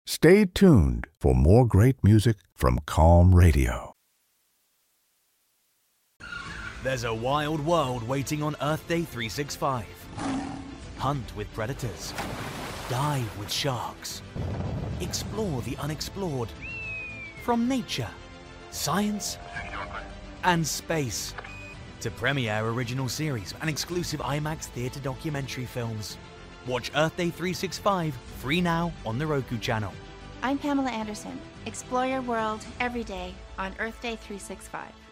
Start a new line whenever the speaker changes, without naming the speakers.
Stay tuned for more great music from Calm Radio.
There's a wild world waiting on Earth Day 365. Hunt with predators. Dive with sharks. Explore the unexplored. From nature, science, and space to premiere original series and exclusive IMAX theatre documentary films. Watch Earth Day 365 free now on the Roku channel.
I'm Pamela Anderson. Explore your world every day on Earth Day 365.